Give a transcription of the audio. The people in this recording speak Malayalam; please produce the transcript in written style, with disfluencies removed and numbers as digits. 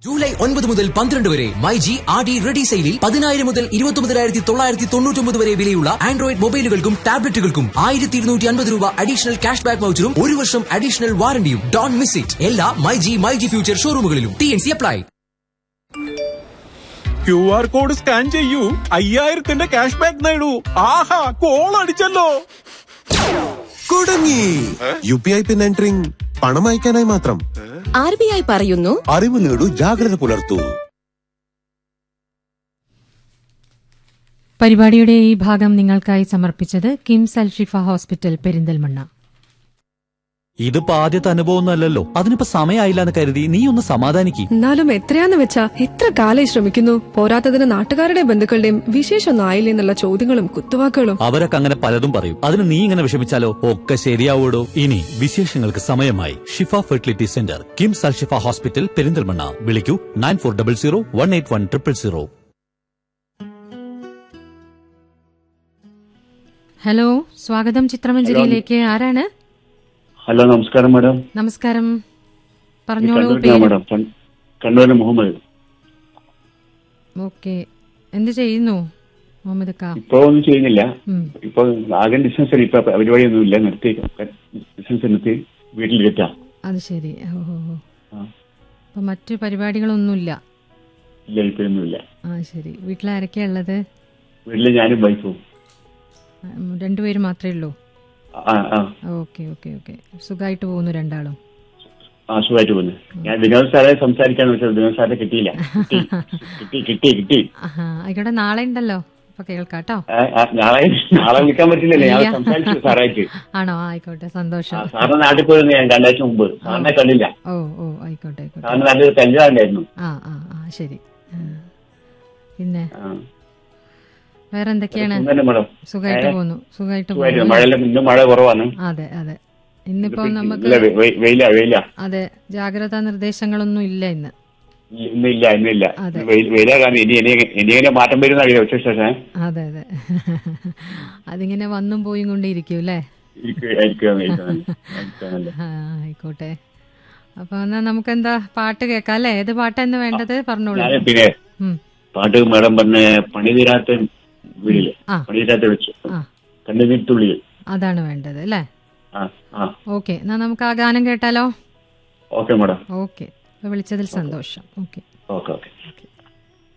ജൂലൈ 9 മുതൽ 12 വരെ മൈജി RD റെഡി സെയിലിൽ 10,000 മുതൽ 29,999 വരെ വിലയുള്ള ആൻഡ്രോയിഡ് മൊബൈലുകൾക്കും ടാബ്ലറ്റുകൾക്കും 1,250 രൂപ അഡീഷണൽ ക്യാഷ് ബാക്ക് വൗച്ചറും 1 വർഷം അഡീഷണൽ വാറണ്ടിയും. Don't miss it. എല്ലാ myG future ഷോറൂമുകളിലും. TNC apply. QR code scan ചെയ്യൂ, 5,000 ക്യാഷ് ബാക്ക് നേടൂ. ആഹാ, കോൾ അടിച്ചല്ലോ. കുടുങ്ങി. UPI പിൻ എൻട്രിങ് പണം അയക്കാനായി മാത്രം. RBI പറയുന്നു, അറിവ് നേടൂ, ജാഗ്രത പുലർത്തൂ. പരിപാടിയുടെ ഈ ഭാഗം നിങ്ങൾക്കായി സമർപ്പിച്ചത് കിംസ് അൽഷിഫ ഹോസ്പിറ്റൽ പെരിന്തൽമണ്ണ. ഇതിപ്പോ ആദ്യത്തെ അനുഭവമൊന്നുമല്ലല്ലോ, അതിനിപ്പോ സമയമായില്ല എന്ന് കരുതി നീ ഒന്ന് സമാധാനിക്ക്. എന്നാലും എത്രയാന്ന് വെച്ചാ എത്ര കാലം ശ്രമിക്കുന്നു. പോരാത്തതിന് നാട്ടുകാരുടെയും ബന്ധുക്കളുടെയും വിശേഷമൊന്നും ആയില്ലേ എന്നുള്ള ചോദ്യങ്ങളും കുത്തുവാക്കുകളും. അവരൊക്കെ അങ്ങനെ പലതും പറയും. അതിന് നീ ഇങ്ങനെ വിഷമിച്ചാലോ? ഒക്കെ ശരിയാവൂടോ. ഇനി വിശേഷങ്ങൾക്ക് സമയമായി. ഷിഫ fertility centre, KIMS Alshifa hospital Perinthalmanna. വിളിക്കൂ 9400 ഹലോ, സ്വാഗതം ചിത്രമഞ്ജരിയിലേക്ക്. ആരാണ്? ഹലോ, നമസ്കാരം മാഡം. നമസ്കാരം, പറഞ്ഞോളൂ. മാഡം, കണ്ണൂരിലെ മുഹമ്മദ്. ഓക്കെ, എന്ത് ചെയ്യുന്നു മുഹമ്മദ് ക? ഇപ്പൊ ഒന്നും ചെയ്യുന്നില്ല. ഇപ്പൊ ആകെ ഡിസ്റ്റൻസ് ഇപ്പൊ പരിപാടിയൊന്നും ഇല്ല, നിർത്തി. ഡിസ്റ്റൻസ് നിർത്തി വീട്ടിലിരിക്കാം. അത് ശരി. ഓഹോ, അപ്പൊ മറ്റു പരിപാടികളൊന്നുമില്ല? ഇല്ല, ഇപ്പൊ ഒന്നുമില്ല. ആ ശരി. വീട്ടിലാരൊക്കെയാ ഉള്ളത്? വീട്ടില് ഞാനും വൈഫും. രണ്ടുപേര് മാത്രമേ ഉള്ളൂ? ഓക്കെ. സുഖമായിട്ട് പോകുന്നു രണ്ടാളും? സുഖമായിട്ട് പോകുന്നു. ഞാൻ വിനോദ് സാറെ സംസാരിക്കാന്ന് വെച്ചാൽ വിനോദ് സാറെ കിട്ടിയില്ല. കിട്ടി. ആയിക്കോട്ടെ, നാളെ ഉണ്ടല്ലോ, അപ്പൊ കേൾക്കാട്ടോ. നാളെ വിളിക്കാൻ പറ്റില്ലല്ലേ, ഞാൻ സംസാരിച്ചു സാറായിട്ട്. ആണോ? ആയിക്കോട്ടെ, സന്തോഷം. സാറിന് നാട്ടിൽ പോയിരുന്നു ഞാൻ 2 ആഴ്ച മുമ്പ്. സാറിനെ കണ്ടില്ല. ഓ ആയിക്കോട്ടെ. സാറിന് നല്ലൊരു പരിചയമുണ്ടായിരുന്നു. ആ ശരി. പിന്നെ വേറെ എന്തൊക്കെയാണ്? സുഖമായിട്ട് പോകുന്നു. മഴ കുറവാണ്. അതെ. ഇന്നിപ്പോ നമുക്ക് അതെ, ജാഗ്രതാ നിർദ്ദേശങ്ങളൊന്നും ഇല്ല ഇന്നില്ല. ഇനിയില്ല. മാറ്റം വരുന്ന അതെ. അതിങ്ങനെ വന്നും പോയും കൊണ്ടിരിക്കും അല്ലേ? ആയിക്കോട്ടെ. അപ്പൊ എന്നാ നമുക്കെന്താ പാട്ട് കേൾക്കാം അല്ലേ? ഏത് പാട്ടാന്ന് വേണ്ടത് പറഞ്ഞോളൂ. പിന്നെ പാട്ട് മാഡം പറഞ്ഞ പണിതീരാത്ത വീടില്, പണിതീരാത്ത വെച്ചു കണ്ണുനീർത്തുള്ളിൽ, അതാണ് വേണ്ടത് അല്ലേ? ഓക്കെ, എന്നാ നമുക്ക് ആ ഗാനം കേട്ടാലോ? Okay madam. ഓക്കെ, വിളിച്ചതിൽ സന്തോഷം. ഓക്കെ.